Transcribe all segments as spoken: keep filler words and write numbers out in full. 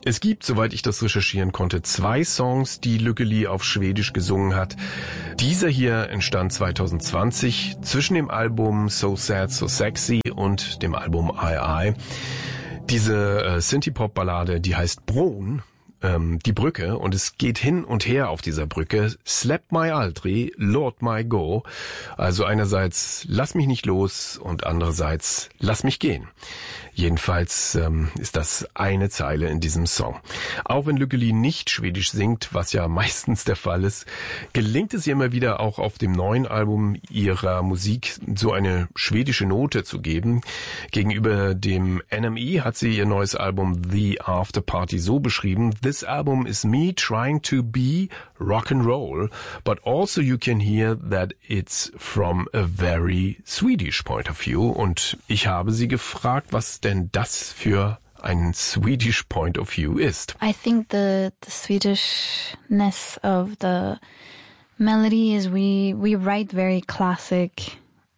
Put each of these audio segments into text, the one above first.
Es gibt, soweit ich das recherchieren konnte, zwei Songs, die Lykkeli auf Schwedisch gesungen hat. Dieser hier entstand zwanzig zwanzig zwischen dem Album So Sad, So Sexy und dem Album I I. Diese äh, Synthie-Pop-Ballade, die heißt Bron, ähm, die Brücke, und es geht hin und her auf dieser Brücke. Släpp mig aldrig, låt mig gå. Also einerseits lass mich nicht los und andererseits lass mich gehen. Jedenfalls ähm, ist das eine Zeile in diesem Song. Auch wenn Lykkeli nicht Schwedisch singt, was ja meistens der Fall ist, gelingt es ihr immer wieder auch auf dem neuen Album ihrer Musik so eine schwedische Note zu geben. Gegenüber dem N M E hat sie ihr neues Album The After Party so beschrieben: This album is me trying to be rock and roll, but also you can hear that it's from a very Swedish point of view. Und ich habe sie gefragt, was denn das für ein Swedish point of view ist. I think the the Swedishness of the melody is we we write very classic,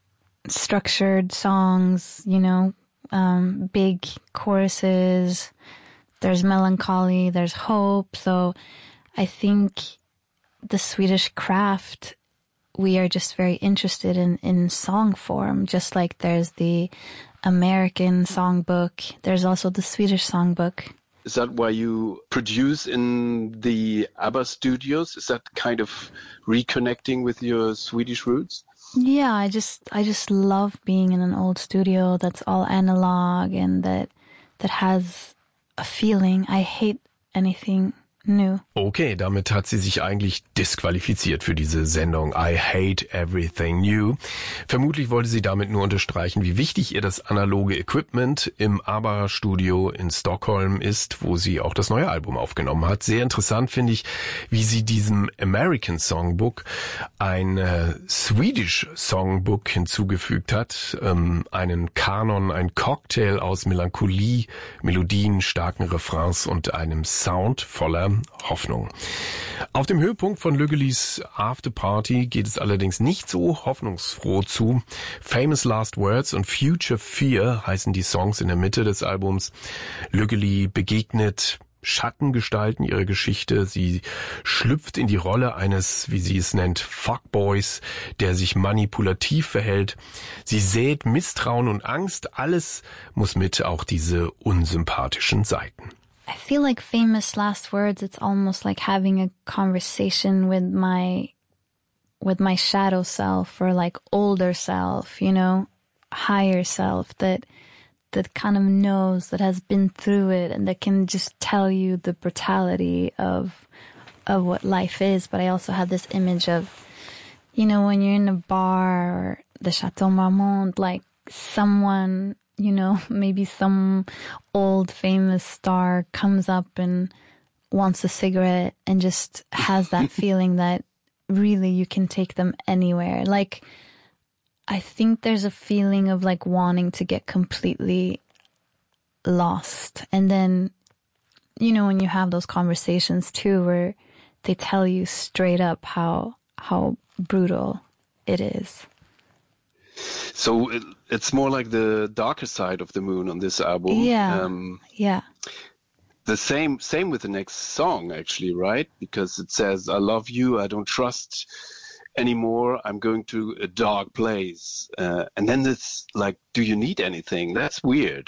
structured songs, you know, um, big choruses. There's melancholy, there's hope. So I think the Swedish craft, we are just very interested in, in song form, just like there's the American songbook. There's also the Swedish songbook. Is that why you produce in the ABBA studios? Is that kind of reconnecting with your Swedish roots? Yeah, I just I just love being in an old studio that's all analog and that that has a feeling. I hate anything new. Okay, damit hat sie sich eigentlich disqualifiziert für diese Sendung I Hate Everything New. Vermutlich wollte sie damit nur unterstreichen, wie wichtig ihr das analoge Equipment im ABBA-Studio in Stockholm ist, wo sie auch das neue Album aufgenommen hat. Sehr interessant finde ich, wie sie diesem American Songbook ein äh, Swedish Songbook hinzugefügt hat. Ähm, einen Kanon, ein Cocktail aus Melancholie, Melodien, starken Refrains und einem Sound voller Hoffnung. Auf dem Höhepunkt von Lykkelis After Party geht es allerdings nicht so hoffnungsfroh zu. Famous Last Words und Future Fear heißen die Songs in der Mitte des Albums. Lykkeli begegnet Schattengestalten ihrer Geschichte. Sie schlüpft in die Rolle eines, wie sie es nennt, Fuckboys, der sich manipulativ verhält. Sie sät Misstrauen und Angst. Alles muss mit, auch diese unsympathischen Seiten. I feel like famous last words, it's almost like having a conversation with my with my shadow self or like older self, you know, higher self that that kind of knows, that has been through it and that can just tell you the brutality of of what life is. But I also have this image of, you know, when you're in a bar or the Chateau Marmont, like someone, you know, maybe some old famous star comes up and wants a cigarette and just has that feeling that really you can take them anywhere. Like, I think there's a feeling of like wanting to get completely lost. And then, you know, when you have those conversations too, where they tell you straight up how, how brutal it is. So it, it's more like the darker side of the moon on this album. Yeah. Um, yeah. The same, same with the next song, actually, right? Because it says, I love you, I don't trust anymore, I'm going to a dark place. Uh, and then it's like, do you need anything? That's weird.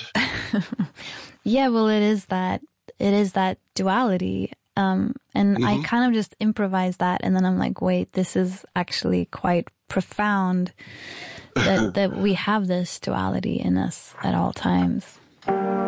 Yeah, well, it is that, it is that duality. Um, and mm-hmm. I kind of just improvised that. And then I'm like, wait, this is actually quite profound that, that we have this duality in us at all times.